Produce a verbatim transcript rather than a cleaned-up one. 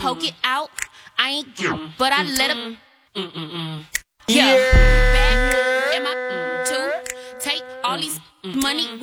poke it out. I ain't cute, but I let him. Yeah, back in my two. Take all these money.